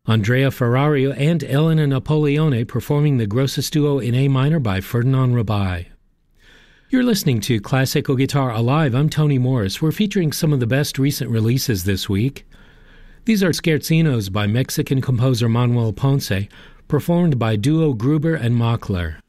Andrea Ferrario and Elena Napoleone performing the Grosses Duo in A minor by Ferdinand Rabai. You're listening to Classical Guitar Alive. I'm Tony Morris. We're featuring some of the best recent releases this week. These are Scherzinos by Mexican composer Manuel Ponce, performed by duo Gruber and Machler.